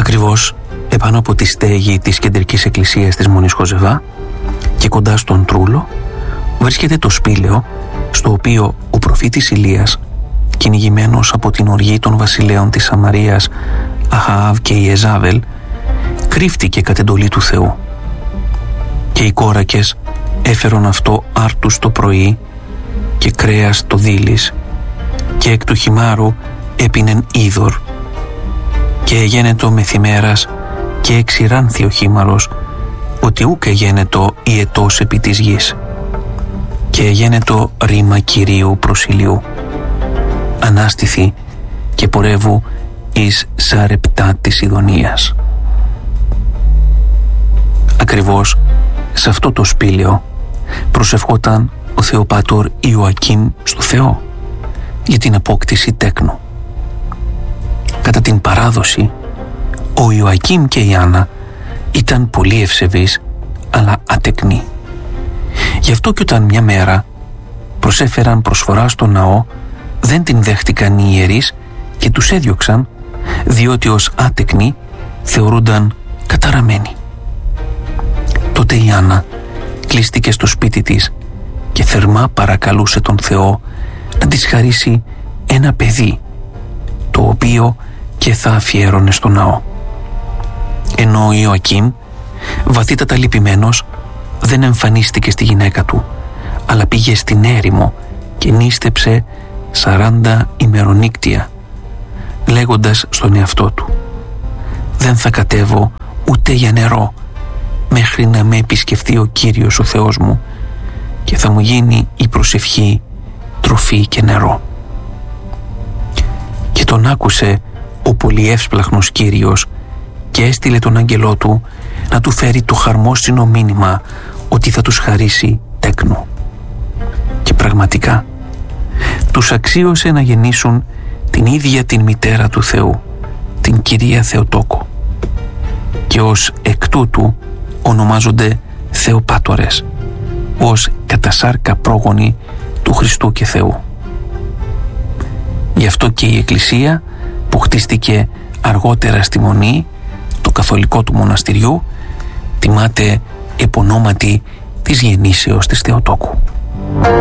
Ακριβώς επάνω από τη στέγη της κεντρικής εκκλησίας της Μονής Χοζεβά και κοντά στον Τρούλο βρίσκεται το σπήλαιο στο οποίο ο προφήτης Ηλίας, κυνηγημένος από την οργή των βασιλέων της Σαμαρίας Αχαάβ και Ιεζάβελ, κρύφτηκε κατ' εντολή του Θεού. Και οι κόρακες έφερον αυτό άρτους το πρωί και κρέας το δίλης και εκ του χυμάρου έπινεν είδωρ και εγένετο μεθημέρας και εξηράνθη ο χήμαρος ότι ούκ εγένετο ιετός επί της γης και εγένετο ρήμα Κυρίου προσιλίου ανάστηθη και πορεύου εις Σαρεπτά της Ιδονίας. Ακριβώς σε αυτό το σπήλαιο προσευχόταν ο Θεοπάτορ Ιωακήμ στο Θεό για την απόκτηση τέκνου. Κατά την παράδοση, ο Ιωακήμ και η Άννα ήταν πολύ ευσεβείς αλλά ατεκνοί. Γι' αυτό και όταν μια μέρα προσέφεραν προσφορά στο ναό, δεν την δέχτηκαν οι ιερείς και τους έδιωξαν, διότι ως άτεκνοι θεωρούνταν καταραμένοι. Τότε η Άννα κλείστηκε στο σπίτι της και θερμά παρακαλούσε τον Θεό να της χαρίσει ένα παιδί, το οποίο και θα αφιέρωνε στο ναό. Ενώ ο Ιωακήμ, βαθύτατα λυπημένος, δεν εμφανίστηκε στη γυναίκα του, αλλά πήγε στην έρημο και νήστεψε 40 ημερονύκτια, λέγοντας στον εαυτό του: «Δεν θα κατέβω ούτε για νερό μέχρι να με επισκεφθεί ο Κύριος ο Θεός μου και θα μου γίνει η προσευχή τροφή και νερό». Και τον άκουσε ο πολυεύσπλαχνος Κύριος και έστειλε τον άγγελό του να του φέρει το χαρμόσυνο μήνυμα ότι θα τους χαρίσει τέκνο. Και πραγματικά τους αξίωσε να γεννήσουν την ίδια την μητέρα του Θεού, την Κυρία Θεοτόκο, και ως εκ τούτου ονομάζονται Θεοπάτορες, ως κατασάρκα πρόγονοι του Χριστού και Θεού. Γι' αυτό και η Εκκλησία, που χτίστηκε αργότερα στη Μονή, το καθολικό του μοναστηριού, τιμάται επωνόματι της γεννήσεως της Θεοτόκου.